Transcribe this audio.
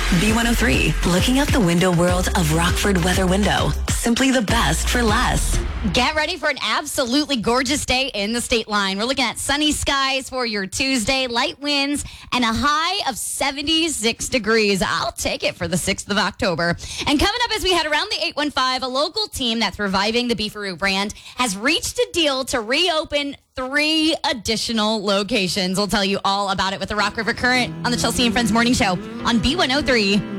B103, looking out the window world of Rockford Weather Window. Simply the best for less. Get ready for an absolutely gorgeous day in the state line. We're looking at sunny skies for your Tuesday, light winds, and a high of 76 degrees. I'll take it for the 6th of October. And coming up as we head around the 815, a local team that's reviving the Beefaroo brand has reached a deal to reopen 3 additional locations. We'll tell you all about it with the Rock River Current on the Chelsea and Friends Morning Show on B103.